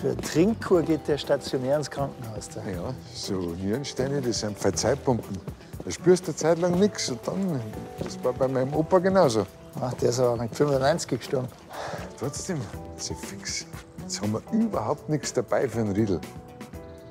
Für eine Trinkkur geht der stationär ins Krankenhaus. Da. Ja, so Nierensteine, das sind Verzeihpumpen. Da spürst du eine Zeit lang nichts. Und dann, das war bei meinem Opa genauso. Ach, der ist aber mit 95 gestorben. Trotzdem, sehr fix. Jetzt haben wir überhaupt nichts dabei für einen Riedel.